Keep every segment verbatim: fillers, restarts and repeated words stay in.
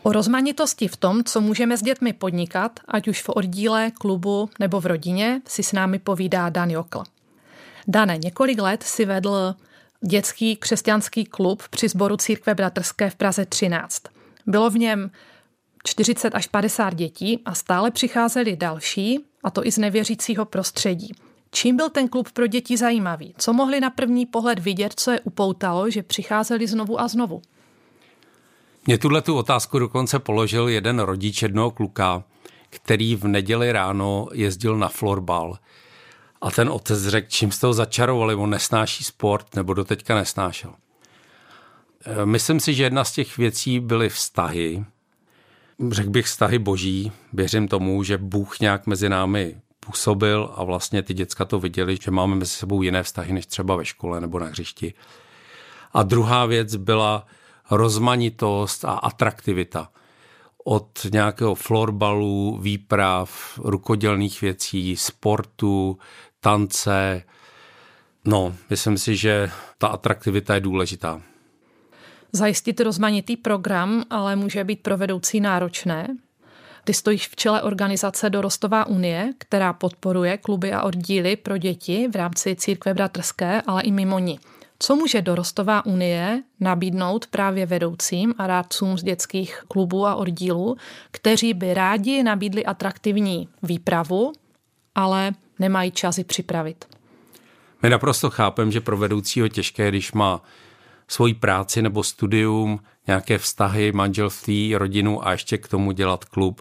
O rozmanitosti v tom, co můžeme s dětmi podnikat, ať už v oddíle, klubu nebo v rodině, si s námi povídá Dan Jokl. Dane, několik let si vedl dětský křesťanský klub při sboru Církve bratrské v Praze třináct. Bylo v něm čtyřicet až padesát dětí a stále přicházeli další, a to i z nevěřícího prostředí. Čím byl ten klub pro děti zajímavý? Co mohli na první pohled vidět, co je upoutalo, že přicházeli znovu a znovu? Mě tuhle tu otázku dokonce položil jeden rodič jednoho kluka, který v neděli ráno jezdil na florbal. A ten otec řekl, čím jste ho začarovali, on nesnáší sport, nebo doteďka nesnášel. Myslím si, že jedna z těch věcí byly vztahy. Řekl bych vztahy boží. Věřím tomu, že Bůh nějak mezi námi působil a vlastně ty děcka to viděli, že máme mezi sebou jiné vztahy, než třeba ve škole nebo na hřišti. A druhá věc byla rozmanitost a atraktivita. Od nějakého florbalu, výprav, rukodělných věcí, sportu, tance. No, myslím si, že ta atraktivita je důležitá. Zajistit rozmanitý program ale může být pro vedoucí náročné. Ty stojíš v čele organizace Dorostová unie, která podporuje kluby a oddíly pro děti v rámci Církve bratrské, ale i mimo ní. Co může Dorostová unie nabídnout právě vedoucím a rádcům z dětských klubů a oddílů, kteří by rádi nabídli atraktivní výpravu, ale nemají čas ji připravit? My naprosto chápeme, že pro vedoucího těžké, když má svoji práci nebo studium, nějaké vztahy, manželství, rodinu a ještě k tomu dělat klub.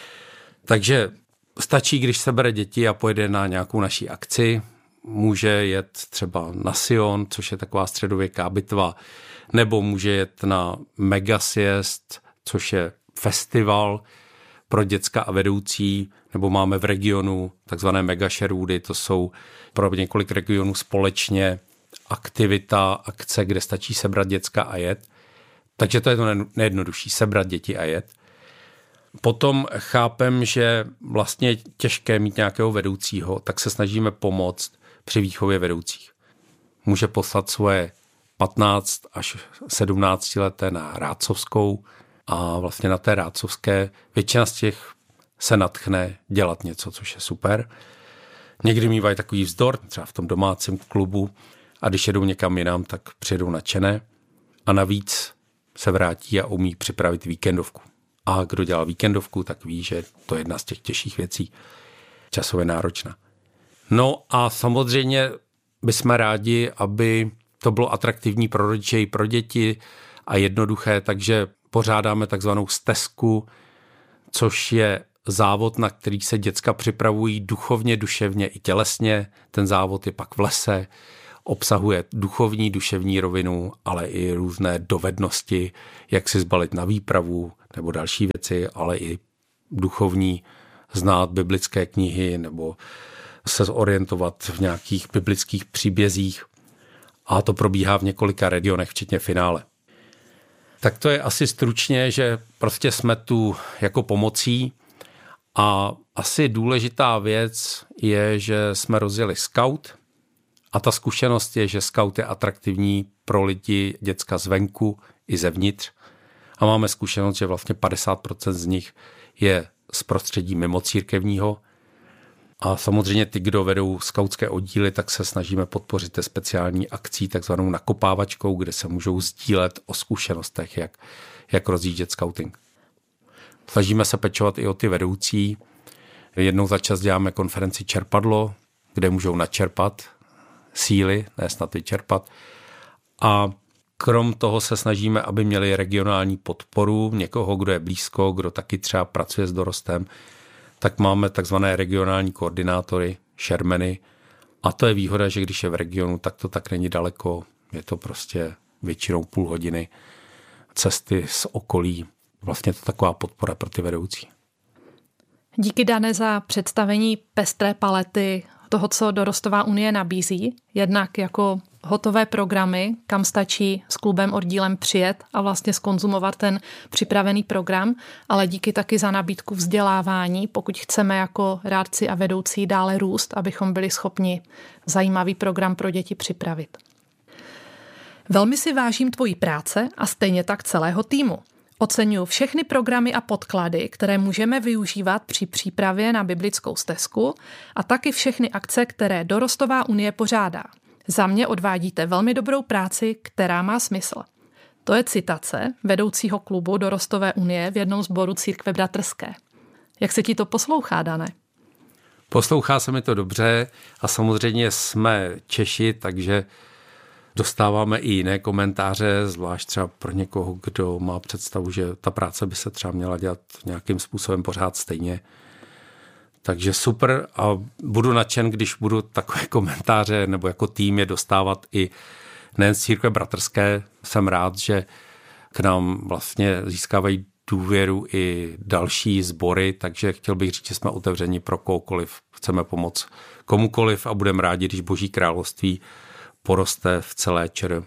Takže stačí, když sebere děti a pojede na nějakou naší akci, může jet třeba na Sion, což je taková středověká bitva, nebo může jet na Megasiest, což je festival pro děcka a vedoucí, nebo máme v regionu takzvané Mega Sherwoody, to jsou pro několik regionů společně aktivita, akce, kde stačí sebrat děcka a jet. Takže to je to nejjednodušší, sebrat děti a jet. Potom chápem, že vlastně je těžké mít nějakého vedoucího, tak se snažíme pomoct při výchově vedoucích. Může poslat svoje patnáct až sedmnáct leté na rádcovskou a vlastně na té rádcovské většina z těch se nadchne dělat něco, což je super. Někdy mývají takový vzdor, třeba v tom domácím klubu, a když jedou někam jinam, tak přijedou nadšené a navíc se vrátí a umí připravit víkendovku. A kdo dělal víkendovku, tak ví, že to je jedna z těch těžších věcí, časově náročná. No a samozřejmě bychom rádi, aby to bylo atraktivní pro rodiče i pro děti a jednoduché, takže pořádáme takzvanou stezku, což je závod, na který se děcka připravují duchovně, duševně i tělesně. Ten závod je pak v lese, obsahuje duchovní, duševní rovinu, ale i různé dovednosti, jak si zbalit na výpravu nebo další věci, ale i duchovní, znát biblické knihy nebo se zorientovat v nějakých biblických příbězích. A to probíhá v několika regionech, včetně finále. Tak to je asi stručně, že prostě jsme tu jako pomocí a asi důležitá věc je, že jsme rozjeli Scout a ta zkušenost je, že Scout je atraktivní pro lidi, děcka zvenku i zevnitř a máme zkušenost, že vlastně padesát procent z nich je z prostředí mimo církevního. A samozřejmě ty, kdo vedou skautské oddíly, tak se snažíme podpořit té speciální akcí, takzvanou nakopávačkou, kde se můžou sdílet o zkušenostech, jak, jak rozjíždět skauting. Snažíme se pečovat i o ty vedoucí. Jednou za čas děláme konferenci Čerpadlo, kde můžou načerpat síly, ne snad vyčerpat. A krom toho se snažíme, aby měli regionální podporu někoho, kdo je blízko, kdo taky třeba pracuje s dorostem. Tak máme takzvané regionální koordinátory, šermeny. A to je výhoda, že když je v regionu, tak to tak není daleko. Je to prostě většinou půl hodiny cesty z okolí. Vlastně to taková podpora pro ty vedoucí. Díky, Dane, za představení pestré palety toho, co Dorostová unie nabízí. Jednak jako hotové programy, kam stačí s klubem, oddílem přijet a vlastně zkonzumovat ten připravený program, ale díky taky za nabídku vzdělávání, pokud chceme jako rádci a vedoucí dále růst, abychom byli schopni zajímavý program pro děti připravit. Velmi si vážím tvojí práce a stejně tak celého týmu. Oceňuji všechny programy a podklady, které můžeme využívat při přípravě na biblickou stezku a taky všechny akce, které Dorostová unie pořádá. Za mě odvádíte velmi dobrou práci, která má smysl. To je citace vedoucího klubu Dorostové unie v jednom sboru Církve bratrské. Jak se ti to poslouchá, Dane? Poslouchá se mi to dobře a samozřejmě jsme Češi, takže dostáváme i jiné komentáře, zvlášť třeba pro někoho, kdo má představu, že ta práce by se třeba měla dělat nějakým způsobem pořád stejně. Takže super a budu nadšen, když budu takové komentáře nebo jako tým je dostávat i nejen z Církve bratrské. Jsem rád, že k nám vlastně získávají důvěru i další sbory, takže chtěl bych říct, že jsme otevřeni pro kohokoliv. Chceme pomoct komukoliv a budeme rádi, když Boží království poroste v celé ČR.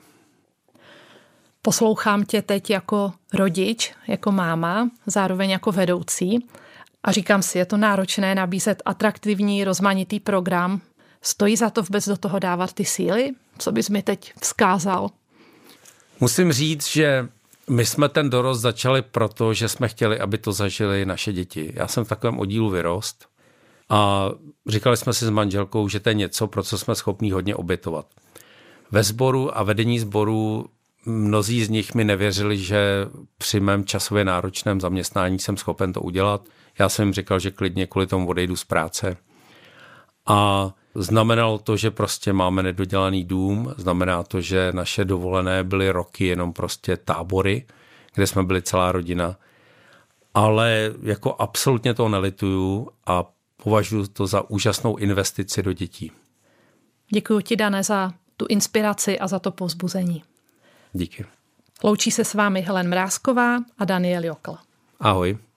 Poslouchám tě teď jako rodič, jako máma, zároveň jako vedoucí a říkám si, je to náročné nabízet atraktivní, rozmanitý program. Stojí za to vůbec do toho dávat ty síly? Co bys mi teď vzkázal? Musím říct, že my jsme ten dorost začali proto, že jsme chtěli, aby to zažili naše děti. Já jsem v takovém oddílu vyrost a říkali jsme si s manželkou, že to je něco, pro co jsme schopní hodně obětovat. Ve sboru a vedení sboru mnozí z nich mi nevěřili, že při mém časově náročném zaměstnání jsem schopen to udělat. Já jsem jim říkal, že klidně kvůli tomu odejdu z práce. A znamenalo to, že prostě máme nedodělaný dům, znamená to, že naše dovolené byly roky jenom prostě tábory, kde jsme byli celá rodina. Ale jako absolutně to nelituju a považuji to za úžasnou investici do dětí. Děkuji ti, Dane, za tu inspiraci a za to povzbuzení. Díky. Loučí se s vámi Helen Mrázková a Daniel Jokl. Ahoj.